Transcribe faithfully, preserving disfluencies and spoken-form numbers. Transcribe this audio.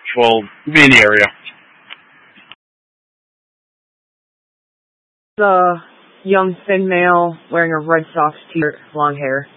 Well, be in the area. The young thin male wearing a Red Sox t-shirt, long hair.